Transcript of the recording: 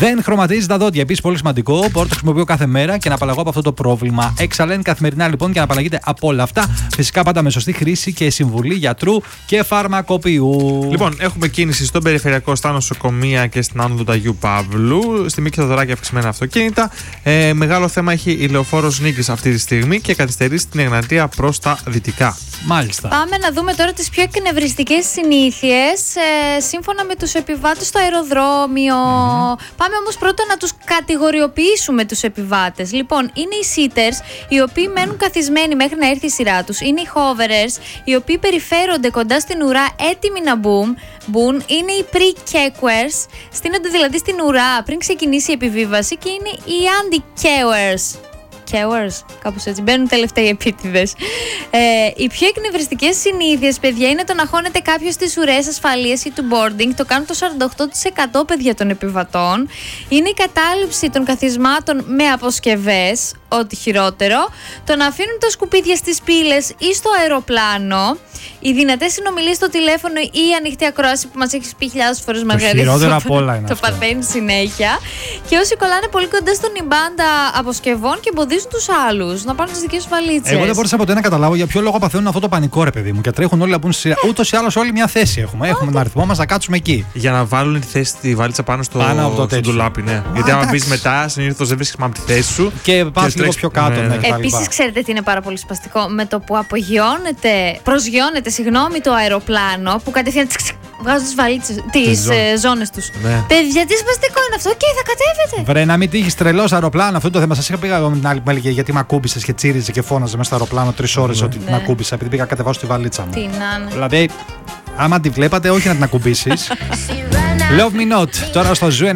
Δεν χρωματίζει τα δόντια. Επίσης, πολύ σημαντικό. Μπορώ να το χρησιμοποιώ κάθε μέρα και να απαλλαγώ από αυτό το πρόβλημα. Εξαλέν καθημερινά λοιπόν και να απαλλαγείτε από όλα αυτά. Φυσικά πάντα με σωστή χρήση και συμβουλή γιατρού και φαρμακοποιού. Λοιπόν, έχουμε κίνηση στον περιφερειακό, στα νοσοκομεία και στην άνοδο του Αγίου Παύλου. Στη Μίκη Θοδωράκη αυξημένα αυτοκίνητα. Μεγάλο θέμα έχει η λεωφόρος Νίκης αυτή τη στιγμή και καθυστερεί στην Εγνατία προς τα δυτικά. Μάλιστα. Πάμε να δούμε τώρα τις πιο εκνευριστικές συνήθειες σύμφωνα με τους επιβάτες στο αεροδρόμιο. Πάμε όμως πρώτα να τους κατηγοριοποιήσουμε τους επιβάτες. Λοιπόν, είναι οι sitters, οι οποίοι μένουν καθισμένοι μέχρι να έρθει η σειρά τους. Είναι οι hoverers, οι οποίοι περιφέρονται κοντά στην ουρά έτοιμοι να μπουν. Είναι οι pre-checkers, στείνονται δηλαδή στην ουρά πριν ξεκινήσει η επιβίβαση, και είναι οι anti-kewers. Κάπως έτσι, μπαίνουν τελευταίοι επίτηδες. Οι πιο εκνευριστικές συνήθειες, παιδιά, είναι το να χώνεται κάποιος στις ουρές ασφαλείας ή του boarding. Το κάνουν το 48% παιδιά των επιβατών. Είναι η κατάληψη των καθισμάτων με αποσκευές, ό,τι χειρότερο. Το να αφήνουν τα σκουπίδια στις πύλες ή στο αεροπλάνο. Οι δυνατές συνομιλίες στο τηλέφωνο ή η ανοιχτή ακρόαση που μας έχεις πει χιλιάδες φορές, Μαργαρίτα. Χειρότερα απ' όλα είναι το αυτό. παθαίνει συνέχεια. Και όσοι κολλάνε πολύ κοντά στον ιμπάντα αποσκευών και εμποδίζουν τους άλλους να πάρουν τις δικές τους βαλίτσες. Εγώ δεν μπορούσα ποτέ να καταλάβω για ποιο λόγο παθαίνουν αυτό το πανικό, ρε παιδί μου. Και τρέχουν όλοι να μπουν στη σειρά. Ούτως ή άλλως όλοι μια θέση έχουμε. Έχουμε τον αριθμό μας να κάτσουμε εκεί. Για να βάλουν τη θέση τη βαλίτσα πάνω στο ντουλάπι, ναι. Γιατί άμα μπει μετά, συνήθως δεν βρίσκεις τη θέση σου. Και πας λίγο πιο κάτω. Ναι. Επίσης, ξέρετε τι είναι πάρα πολύ σπαστικό? Με το που προσγειώνεται, το αεροπλάνο, που κατευθείαν βγάζουν τις βαλίτσες, τις ζώνες τους. Ναι. Παιδιά, τι σπαστικό είναι αυτό, και θα κατέβετε. Βρε, να μην τύχεις τρελός αεροπλάνο, αυτό το θέμα. Σας είχα πει εγώ με την άλλη που έλεγε γιατί με ακούμπησες και τσίριζε και φώναζε μέσα στο αεροπλάνο 3 ώρες ότι την ακούμπησα, επειδή πήγα κατεβάσω τη βαλίτσα μου. Τι να είναι. Δηλαδή, άμα τη βλέπατε, όχι να την ακουμπήσεις. Love me not, τώρα στο Zoo